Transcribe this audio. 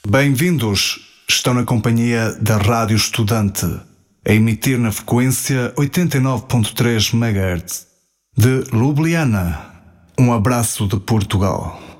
Bem-vindos! Estão na companhia da Rádio Estudante, a emitir na frequência 89.3 MHz. De Ljubljana, um abraço de Portugal.